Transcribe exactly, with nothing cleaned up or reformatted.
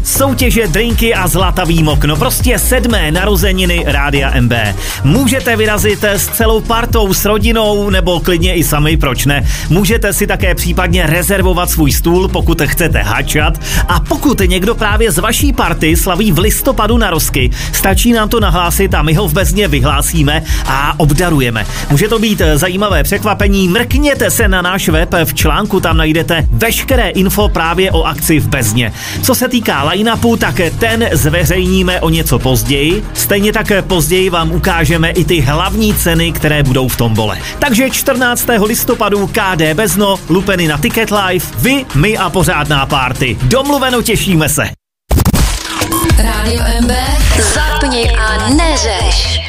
Soutěže, drinky a zlatavý mokno, prostě sedmé narozeniny Rádia M B. Můžete vyrazit s celou partou, s rodinou nebo klidně i sami, proč ne? Můžete si také případně rezervovat svůj stůl, pokud chcete hačat, a pokud někdo právě z vaší party slaví v listopadu narozky, stačí nám to nahlásit a my ho v Bezně vyhlásíme a obdarujeme. Může to být zajímavé překvapení, mrkněte se na náš web, v článku tam najdete veškeré info právě o akci v Bezně. Co se týká line-upu, tak ten zveřejníme o něco později. Stejně tak později vám ukážeme i ty hlavní ceny, které budou v tombole. Takže čtrnáctého listopadu K D Bezno, lupeny na Ticket Live, vy, my a pořádná party. Domluveno, těšíme se. Rádio M B, zapni a neřeš.